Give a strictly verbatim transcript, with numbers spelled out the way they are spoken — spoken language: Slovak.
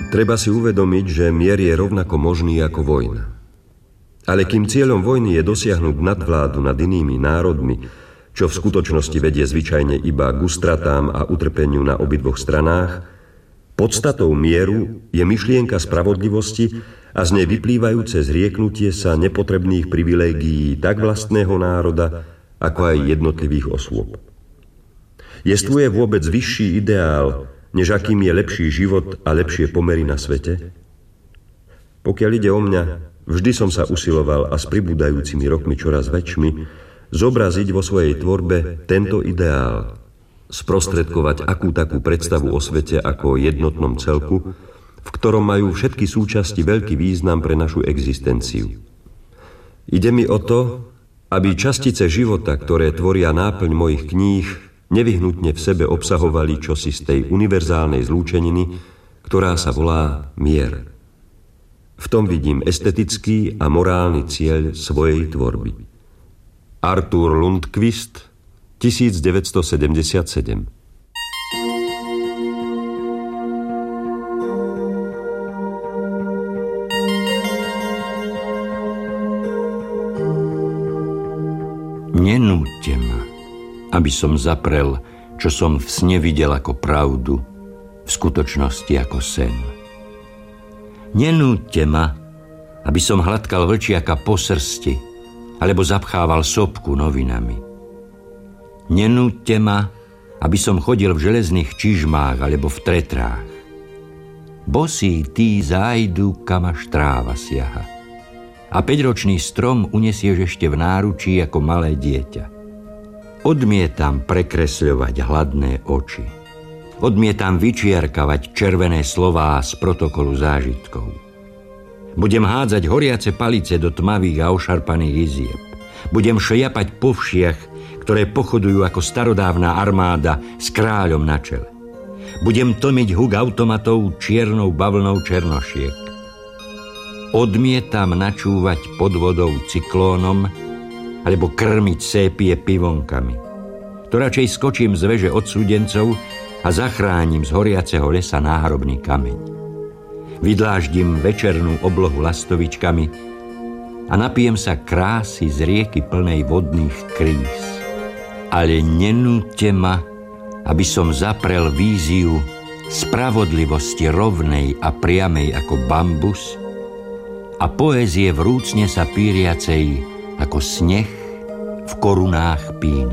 Treba si uvedomiť, že mier je rovnako možný ako vojna. Ale kým cieľom vojny je dosiahnuť nadvládu nad inými národmi, čo v skutočnosti vedie zvyčajne iba k ústratám a utrpeniu na obidvoch stranách, podstatou mieru je myšlienka spravodlivosti a z nej vyplývajúce zrieknutie sa nepotrebných privilégií tak vlastného národa, ako aj jednotlivých osôb. Jestvuje vôbec vyšší ideál, než akým je lepší život a lepšie pomery na svete? Pokiaľ ide o mňa, vždy som sa usiloval a s pribúdajúcimi rokmi čoraz väčšmi zobraziť vo svojej tvorbe tento ideál, sprostredkovať akú takú predstavu o svete ako o jednotnom celku, v ktorom majú všetky súčasti veľký význam pre našu existenciu. Ide mi o to, aby častice života, ktoré tvoria náplň mojich kníh, nevyhnutne v sebe obsahovali čosi z tej univerzálnej zlúčeniny, ktorá sa volá mier. V tom vidím estetický a morálny cieľ svojej tvorby. Arthur Lundqvist, devätnásťsedemdesiatsedem. Nenúďte ma, aby som zaprel, čo som v sne videl ako pravdu, v skutočnosti ako sen. Nenúďte ma, aby som hladkal vlčiaka po srsti, alebo zapchával sopku novinami. Nenúďte ma, aby som chodil v železných čižmách alebo v tretrách. Bosí tí zájdu, kam až tráva siaha. A päťročný strom uniesieš ešte v náručí ako malé dieťa. Odmietam prekresľovať hladné oči. Odmietam vyčiarkavať červené slová z protokolu zážitkov. Budem hádzať horiace palice do tmavých a ošarpaných izieb. Budem šliapať po všiach, ktoré pochodujú ako starodávna armáda s kráľom na čele. Budem tlmiť huk automatov čiernou bavlnou černošiek. Odmietam načúvať pod vodou cyklónom alebo krmiť sépie pivonkami. To radšej skočím z veže odsúdencov a zachránim z horiaceho lesa náhrobný kameň. Vydláždim večernú oblohu lastovičkami a napijem sa krásy z rieky plnej vodných kríz. Ale nenúďte ma, aby som zaprel víziu spravodlivosti rovnej a priamej ako bambus a poézie vrúcne sa píriacej ako sneh v korunách píny.